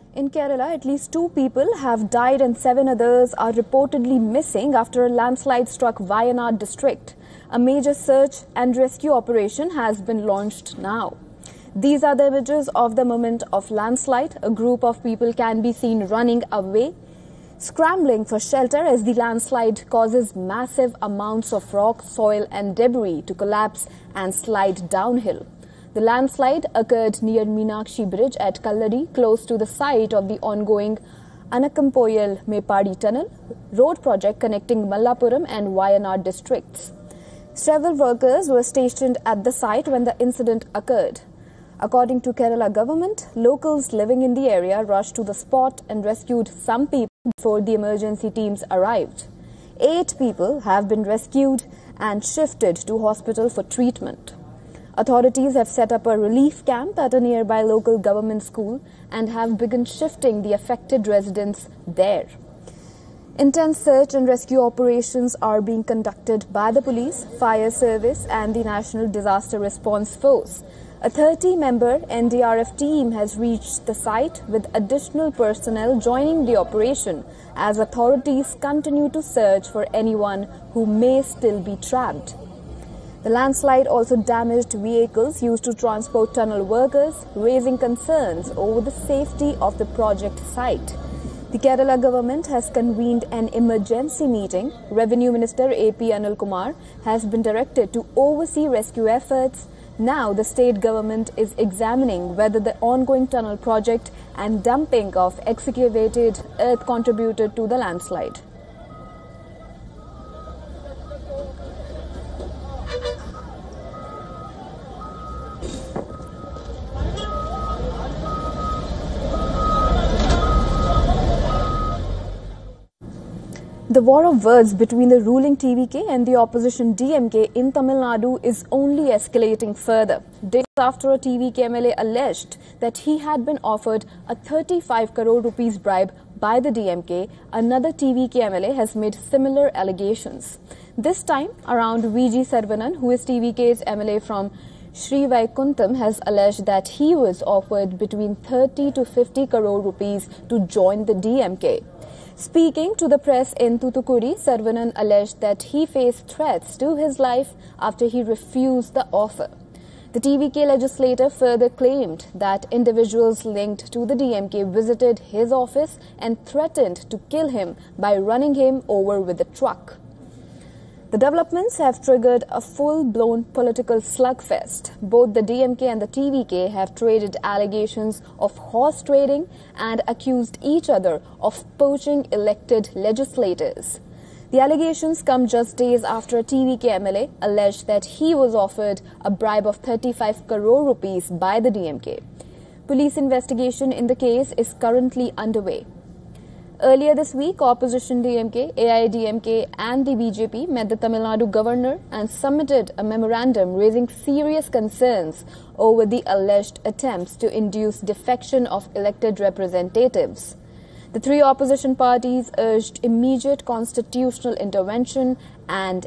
In Kerala, at least 2 people have died and 7 others are reportedly missing after a landslide struck Wayanad district. A major search and rescue operation has been launched now. These are the images of the moment of landslide. A group of people can be seen running away, scrambling for shelter as the landslide causes massive amounts of rock, soil and debris to collapse and slide downhill. The landslide occurred near Meenakshi Bridge at Kalladi, close to the site of the ongoing Anakkampoyal Mepadi Tunnel road project connecting Mallapuram and Wayanad districts. Several workers were stationed at the site when the incident occurred. According to Kerala government, locals living in the area rushed to the spot and rescued some people before the emergency teams arrived. 8 people have been rescued and shifted to hospital for treatment. Authorities have set up a relief camp at a nearby local government school and have begun shifting the affected residents there. Intense search and rescue operations are being conducted by the police, fire service and the National Disaster Response Force. A 30-member NDRF team has reached the site with additional personnel joining the operation as authorities continue to search for anyone who may still be trapped. The landslide also damaged vehicles used to transport tunnel workers, raising concerns over the safety of the project site. The Kerala government has convened an emergency meeting. Revenue Minister AP Anil Kumar has been directed to oversee rescue efforts. Now the state government is examining whether the ongoing tunnel project and dumping of excavated earth contributed to the landslide. The war of words between the ruling TVK and the opposition DMK in Tamil Nadu is only escalating further. Days after a TVK MLA alleged that he had been offered a 35 crore rupees bribe by the DMK, another TVK MLA has made similar allegations. This time around, VG Sarvanan, who is TVK's MLA from Sri Vaikuntham, has alleged that he was offered between 30 to 50 crore rupees to join the DMK. Speaking to the press in Thoothukudi, Sarvanan alleged that he faced threats to his life after he refused the offer. The TVK legislator further claimed that individuals linked to the DMK visited his office and threatened to kill him by running him over with a truck. The developments have triggered a full-blown political slugfest. Both the DMK and the TVK have traded allegations of horse trading and accused each other of poaching elected legislators. The allegations come just days after a TVK MLA alleged that he was offered a bribe of 35 crore rupees by the DMK. Police investigation in the case is currently underway. Earlier this week, opposition DMK, AIDMK and the BJP met the Tamil Nadu governor and submitted a memorandum raising serious concerns over the alleged attempts to induce defection of elected representatives. The 3 opposition parties urged immediate constitutional intervention and